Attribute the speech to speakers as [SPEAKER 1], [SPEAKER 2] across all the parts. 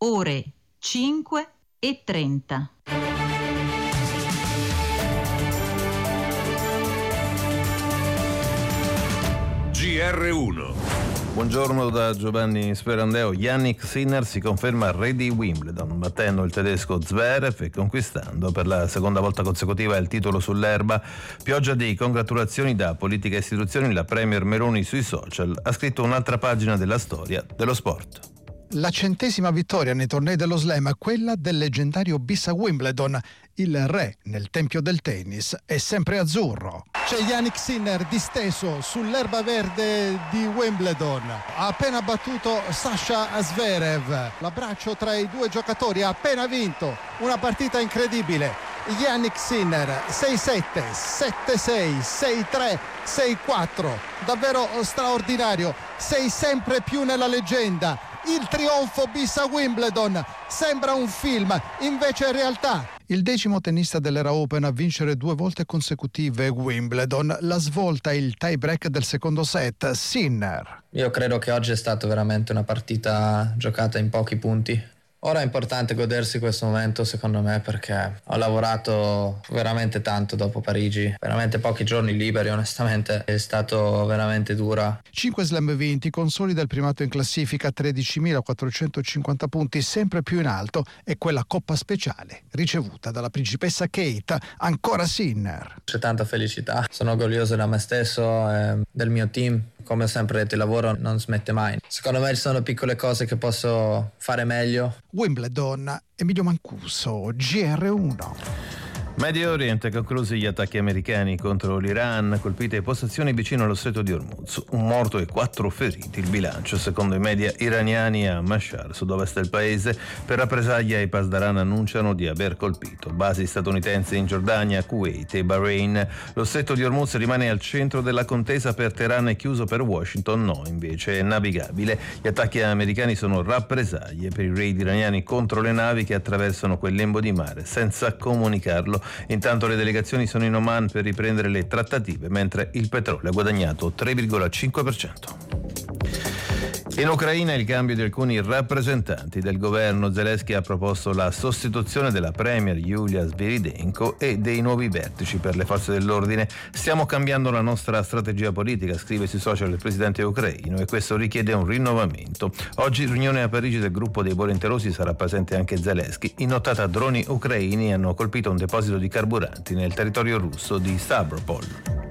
[SPEAKER 1] ore 5:30.
[SPEAKER 2] GR1.
[SPEAKER 3] Buongiorno da Giovanni Sperandeo. Jannik Sinner si conferma re di Wimbledon, battendo il tedesco Zverev e conquistando per la seconda volta consecutiva il titolo sull'erba. Pioggia di congratulazioni da politica e istituzioni. La premier Meloni sui social ha scritto un'altra pagina della storia dello sport.
[SPEAKER 4] La 100ª vittoria nei tornei dello slam, quella del leggendario bis a Wimbledon. Il re nel tempio del tennis è sempre azzurro. C'è Jannik Sinner disteso sull'erba verde di Wimbledon. Ha appena battuto Sasha Zverev. L'abbraccio tra i due giocatori, ha appena vinto una partita incredibile. Jannik Sinner 6-7, 7-6, 6-3, 6-4. Davvero straordinario. Sei sempre più nella leggenda. Il trionfo bis a Wimbledon sembra un film, invece è realtà. Il 10° tennista dell'era Open a vincere 2 volte consecutive Wimbledon. La svolta, il tie break del secondo set. Sinner.
[SPEAKER 5] Io credo che oggi è stata veramente una partita giocata in pochi punti. Ora è importante godersi questo momento, secondo me, perché ho lavorato veramente tanto dopo Parigi, veramente pochi giorni liberi, onestamente è stato veramente dura.
[SPEAKER 4] 5 slam vinti, consolida il primato in classifica, 13.450 punti, sempre più in alto, e quella coppa speciale ricevuta dalla principessa Kate. Ancora Sinner.
[SPEAKER 5] C'è tanta felicità, sono orgoglioso da me stesso e del mio team. Come ho sempre detto, il lavoro non smette mai. Secondo me ci sono piccole cose che posso fare meglio.
[SPEAKER 4] Wimbledon, Emilio Mancuso, GR1.
[SPEAKER 3] Medio Oriente, conclusi gli attacchi americani contro l'Iran, colpite postazioni vicino allo stretto di Hormuz. Un morto e 4 feriti il bilancio, secondo i media iraniani a Mashhad, sud-ovest del paese. Per rappresaglia i Pasdaran annunciano di aver colpito basi statunitensi in Giordania, Kuwait e Bahrain. Lo stretto di Hormuz rimane al centro della contesa. Per Teheran è chiuso, per Washington no, invece è navigabile. Gli attacchi americani sono rappresaglie per i raid iraniani contro le navi che attraversano quel lembo di mare senza comunicarlo. Intanto le delegazioni sono in Oman per riprendere le trattative, mentre il petrolio ha guadagnato 3,5%. In Ucraina il cambio di alcuni rappresentanti del governo. Zelensky ha proposto la sostituzione della premier Yulia Sviridenko e dei nuovi vertici per le forze dell'ordine. Stiamo cambiando la nostra strategia politica, scrive sui social il presidente ucraino, e questo richiede un rinnovamento. Oggi riunione a Parigi del gruppo dei volenterosi, sarà presente anche Zelensky. In nottata droni ucraini hanno colpito un deposito di carburanti nel territorio russo di Stavropol.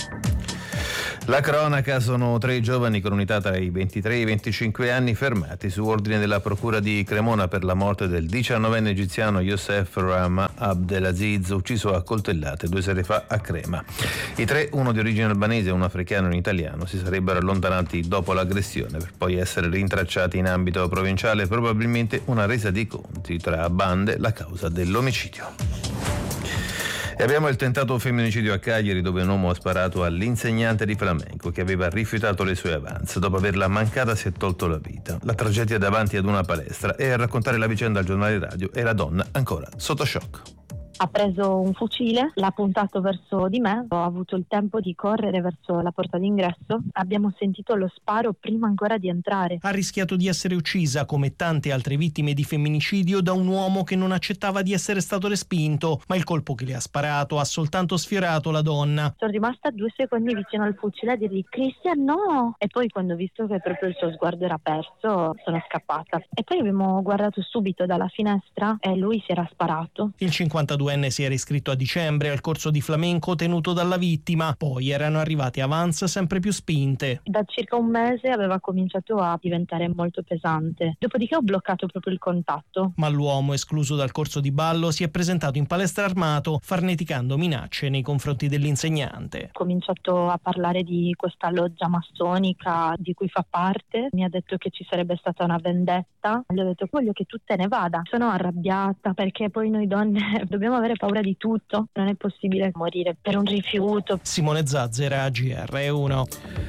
[SPEAKER 3] La cronaca: sono 3 giovani con un'età tra i 23 e i 25 anni fermati su ordine della procura di Cremona per la morte del 19enne egiziano Youssef Rama Abdelaziz, ucciso a coltellate 2 sere fa a Crema. I 3, uno di origine albanese, uno africano e un italiano, si sarebbero allontanati dopo l'aggressione per poi essere rintracciati in ambito provinciale, probabilmente una resa di conti tra bande, la causa dell'omicidio. E abbiamo il tentato femminicidio a Cagliari, dove un uomo ha sparato all'insegnante di flamenco che aveva rifiutato le sue avance. Dopo averla mancata si è tolto la vita. La tragedia davanti ad una palestra, e a raccontare la vicenda al giornale radio è la donna ancora sotto shock.
[SPEAKER 6] Ha preso un fucile, l'ha puntato verso di me, ho avuto il tempo di correre verso la porta d'ingresso, abbiamo sentito lo sparo prima ancora di entrare.
[SPEAKER 7] Ha rischiato di essere uccisa, come tante altre vittime di femminicidio, da un uomo che non accettava di essere stato respinto, ma il colpo che le ha sparato ha soltanto sfiorato la donna.
[SPEAKER 6] Sono rimasta 2 secondi vicino al fucile a dirgli: Cristian, no! E poi, quando ho visto che proprio il suo sguardo era perso, sono scappata. E poi abbiamo guardato subito dalla finestra e lui si era sparato.
[SPEAKER 7] Il 52enne si era iscritto a dicembre al corso di flamenco tenuto dalla vittima, poi erano arrivate avance sempre più spinte.
[SPEAKER 6] Da circa un mese aveva cominciato a diventare molto pesante, dopodiché ho bloccato proprio il contatto.
[SPEAKER 7] Ma l'uomo, escluso dal corso di ballo, si è presentato in palestra armato, farneticando minacce nei confronti dell'insegnante.
[SPEAKER 6] Ho cominciato a parlare di questa loggia massonica di cui fa parte, mi ha detto che ci sarebbe stata una vendetta, gli ho detto: voglio che tu te ne vada. Sono arrabbiata perché poi noi donne dobbiamo avere paura di tutto, non è possibile morire per un rifiuto.
[SPEAKER 7] Simone Zazzera, GR1.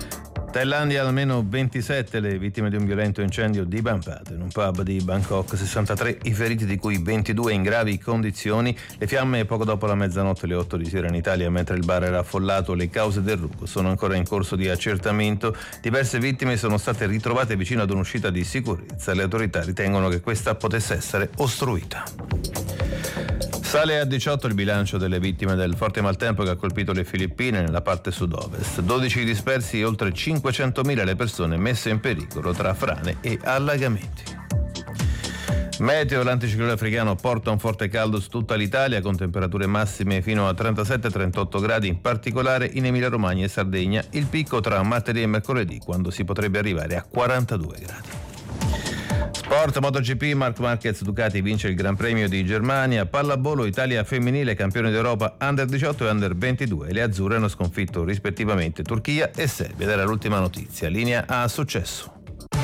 [SPEAKER 3] Thailandia, almeno 27 le vittime di un violento incendio divampato in un pub di Bangkok, 63 i feriti di cui 22 in gravi condizioni. Le fiamme poco dopo la mezzanotte, le 8 di sera in Italia, mentre il bar era affollato. Le cause del rogo sono ancora in corso di accertamento. Diverse vittime sono state ritrovate vicino ad un'uscita di sicurezza. Le autorità ritengono che questa potesse essere ostruita. Sale a 18 il bilancio delle vittime del forte maltempo che ha colpito le Filippine nella parte sud-ovest. 12 dispersi e oltre 500.000 le persone messe in pericolo tra frane e allagamenti. Meteo, l'anticiclone africano porta un forte caldo su tutta l'Italia con temperature massime fino a 37-38 gradi, in particolare in Emilia-Romagna e Sardegna. Il picco tra martedì e mercoledì, quando si potrebbe arrivare a 42 gradi. Sport, MotoGP, Marc Marquez Ducati vince il Gran Premio di Germania. Pallavolo, Italia femminile campione d'Europa Under 18 e Under 22. Le azzurre hanno sconfitto rispettivamente Turchia e Serbia. Ed era l'ultima notizia. Linea a successo.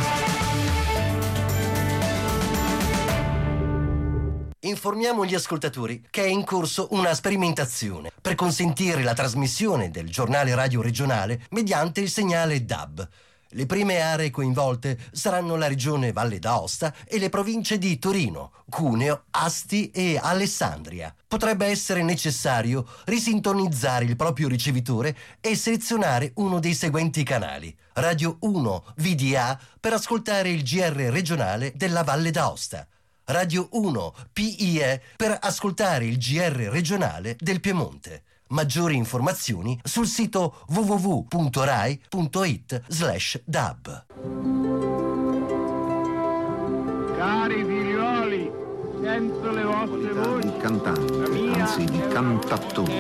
[SPEAKER 1] Informiamo gli ascoltatori che è in corso una sperimentazione per consentire la trasmissione del giornale radio regionale mediante il segnale DAB. Le prime aree coinvolte saranno la regione Valle d'Aosta e le province di Torino, Cuneo, Asti e Alessandria. Potrebbe essere necessario risintonizzare il proprio ricevitore e selezionare uno dei seguenti canali. Radio 1 VDA per ascoltare il GR regionale della Valle d'Aosta. Radio 1 PIE per ascoltare il GR regionale del Piemonte. Maggiori informazioni sul sito www.rai.it/dab.
[SPEAKER 2] Cari figlioli, sento le vostre voci.
[SPEAKER 8] Di cantante, anzi di cantattore.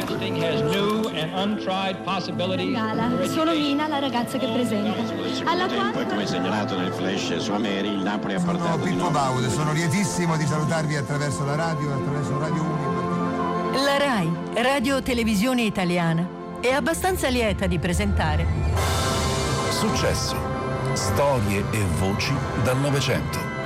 [SPEAKER 9] Sono Mina, la ragazza che presenta. Alla quale...
[SPEAKER 10] Poi, come segnalato nel flash su Ameri, il Napoli ha portato...
[SPEAKER 11] Sono Pippo Baudo, sono lietissimo di salutarvi attraverso la radio, attraverso Radio 1.
[SPEAKER 12] La RAI, Radio Televisione Italiana, è abbastanza lieta di presentare
[SPEAKER 13] Successo, storie e voci dal Novecento.